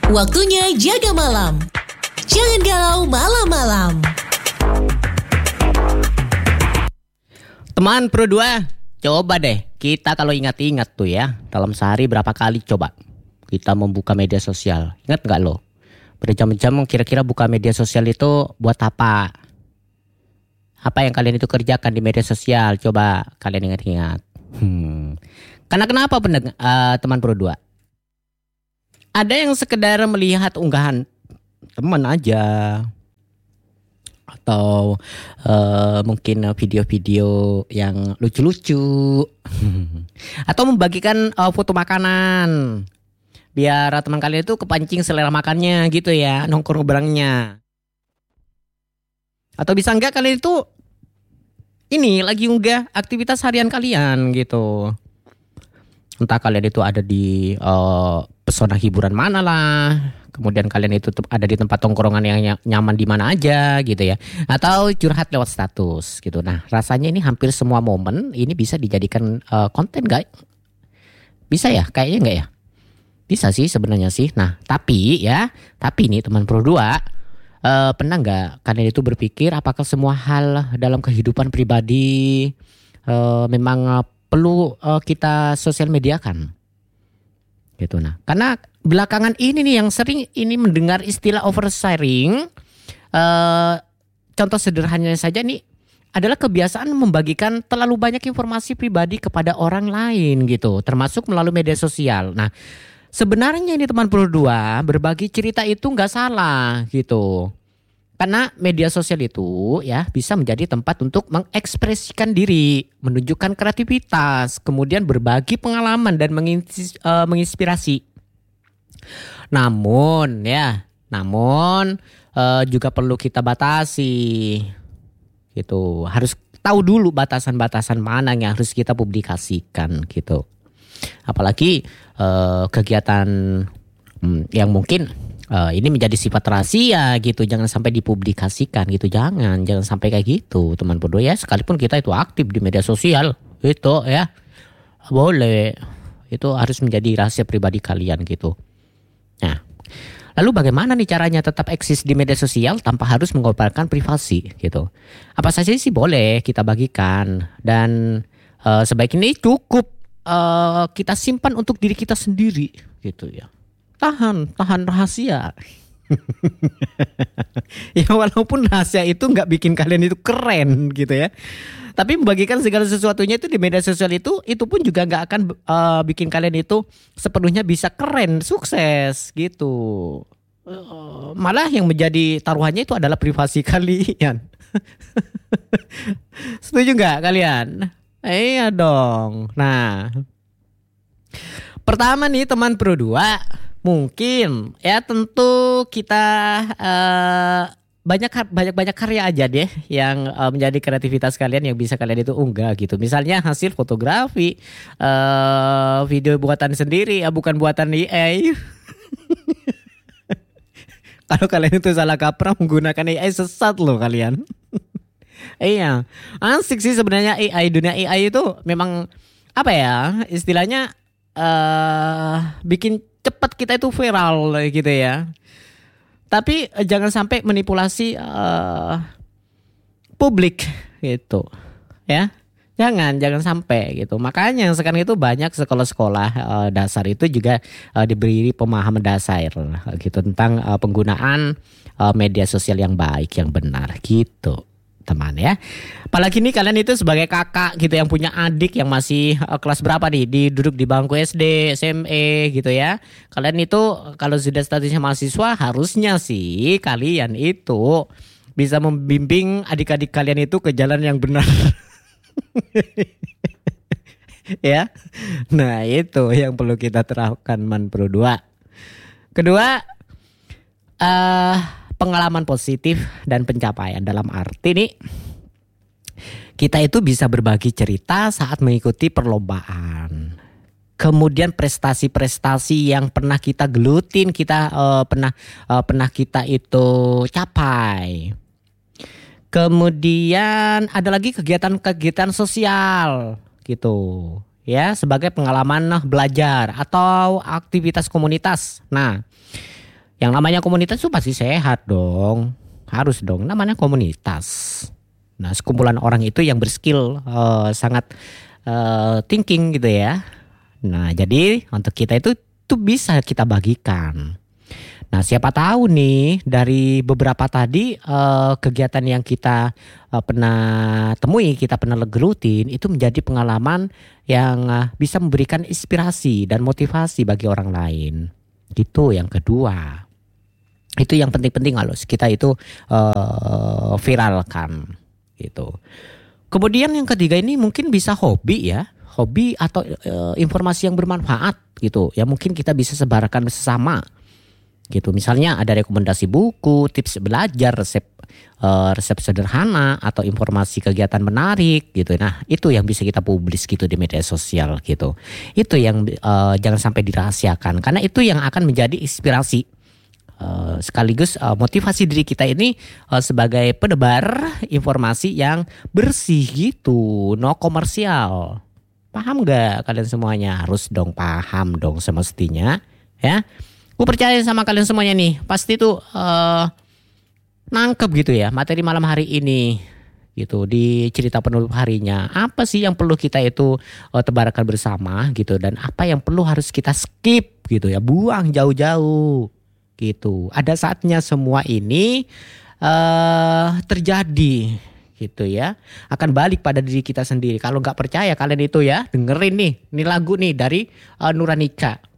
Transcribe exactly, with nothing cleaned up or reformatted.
Waktunya jaga malam. Jangan galau malam-malam. Teman Pro dua, coba deh kita kalau ingat-ingat tuh ya, dalam sehari berapa kali coba kita membuka media sosial. Ingat gak lo? Berjam-jam kira-kira buka media sosial itu buat apa? Apa yang kalian itu kerjakan di media sosial? Coba kalian ingat-ingat. Hmm. Karena kenapa pendeng- uh, teman Pro dua? Ada yang sekedar melihat unggahan teman aja, atau uh, mungkin video-video yang lucu-lucu, atau membagikan uh, foto makanan biar teman kalian itu kepancing selera makannya gitu ya, nongkrong barengnya. Atau bisa enggak kalian itu ini lagi unggah aktivitas harian kalian gitu. Entah kalian itu ada di uh, pesona hiburan mana lah, kemudian kalian itu ada di tempat tongkrongan yang nyaman di mana aja gitu ya, atau curhat lewat status gitu. Nah, rasanya ini hampir semua momen ini bisa dijadikan uh, konten gak? Bisa ya? Kayaknya enggak ya? Bisa sih sebenarnya sih. Nah, tapi ya, tapi nih teman Pro dua, uh, pernah nggak kalian itu berpikir apakah semua hal dalam kehidupan pribadi uh, memang uh, perlu uh, kita sosial mediakan gitu. Nah, karena belakangan ini nih yang sering ini mendengar istilah oversharing. Uh, contoh sederhananya saja nih adalah kebiasaan membagikan terlalu banyak informasi pribadi kepada orang lain gitu, termasuk melalui media sosial. Nah, sebenarnya ini teman Pro dua, berbagi cerita itu nggak salah gitu. Karena media sosial itu ya bisa menjadi tempat untuk mengekspresikan diri, menunjukkan kreativitas, kemudian berbagi pengalaman dan mengins- uh, menginspirasi. Namun ya, namun uh, juga perlu kita batasi gitu. Harus tahu dulu batasan-batasan mana yang harus kita publikasikan gitu. Apalagi uh, kegiatan um, yang mungkin Uh, ini menjadi sifat rahasia gitu, jangan sampai dipublikasikan gitu, jangan, jangan sampai kayak gitu teman Pro dua ya. Sekalipun kita itu aktif di media sosial itu ya, boleh, itu harus menjadi rahasia pribadi kalian gitu. Nah, lalu bagaimana nih caranya tetap eksis di media sosial tanpa harus mengorbankan privasi gitu? Apa saja sih boleh kita bagikan, dan uh, sebaiknya cukup uh, kita simpan untuk diri kita sendiri gitu ya. Tahan, tahan rahasia. Ya walaupun rahasia itu nggak bikin kalian itu keren gitu ya, tapi membagikan segala sesuatunya itu di media sosial itu, itu pun juga nggak akan uh, bikin kalian itu sepenuhnya bisa keren, sukses gitu. Uh, malah yang menjadi taruhannya itu adalah privasi kalian. Setuju nggak kalian? Iya dong. Nah, pertama nih teman Pro dua, mungkin ya tentu kita uh, banyak banyak banyak karya aja deh yang uh, menjadi kreativitas kalian yang bisa kalian itu unggah gitu. Misalnya hasil fotografi, uh, video buatan sendiri, ya bukan buatan A I. Kalau kalian itu salah kaprah menggunakan A I, sesat loh kalian. Iya, asik sih sebenarnya A I. Dunia A I itu memang apa ya istilahnya, uh, bikin cepat kita itu viral gitu ya. Tapi uh, jangan sampai manipulasi uh, publik gitu ya. Jangan, jangan sampai gitu. Makanya sekarang itu banyak sekolah-sekolah uh, dasar itu juga uh, diberi pemahaman dasar gitu tentang uh, penggunaan uh, media sosial yang baik, yang benar gitu, teman ya. Apalagi nih kalian itu sebagai kakak gitu yang punya adik yang masih uh, kelas berapa nih, di duduk di bangku S D, S M E gitu ya. Kalian itu kalau sudah statusnya mahasiswa, harusnya sih kalian itu bisa membimbing adik-adik kalian itu ke jalan yang benar. Ya. Nah, itu yang perlu kita terapkan Man Pro dua. Kedua, uh, pengalaman positif dan pencapaian, dalam arti nih kita itu bisa berbagi cerita saat mengikuti perlombaan. Kemudian prestasi-prestasi yang pernah kita gelutin, kita uh, pernah uh, pernah kita itu capai. Kemudian ada lagi kegiatan-kegiatan sosial gitu ya, sebagai pengalaman belajar atau aktivitas komunitas. Nah, Yang namanya komunitas itu pasti sehat dong. Harus dong, namanya komunitas. Nah, sekumpulan orang itu yang berskill uh, sangat uh, thinking gitu ya. Nah, jadi untuk kita itu tuh bisa kita bagikan. Nah, siapa tahu nih dari beberapa tadi uh, kegiatan yang kita uh, pernah temui, kita pernah gelutin itu menjadi pengalaman yang uh, bisa memberikan inspirasi dan motivasi bagi orang lain. Gitu yang kedua. Itu yang penting-penting kalau kita itu uh, viralkan gitu. Kemudian yang ketiga ini mungkin bisa hobi ya. Hobi atau uh, informasi yang bermanfaat gitu. Ya mungkin kita bisa sebarkan sesama. Gitu, misalnya ada rekomendasi buku, tips belajar, resep uh, resep sederhana atau informasi kegiatan menarik gitu. Nah, itu yang bisa kita publis gitu di media sosial gitu. Itu yang uh, jangan sampai dirahasiakan karena itu yang akan menjadi inspirasi uh, sekaligus uh, motivasi diri kita ini uh, sebagai penebar informasi yang bersih gitu, no komersial. Paham gak kalian semuanya? Harus dong paham dong semestinya ya. Gue percaya sama kalian semuanya nih, pasti tuh uh, nangkep gitu ya materi malam hari ini gitu di cerita penutup harinya. Apa sih yang perlu kita itu uh, tebarkan bersama gitu dan apa yang perlu harus kita skip gitu ya, buang jauh-jauh gitu. Ada saatnya semua ini uh, terjadi gitu ya, akan balik pada diri kita sendiri. Kalau nggak percaya kalian itu ya dengerin nih, ini lagu nih dari uh, Nuranika.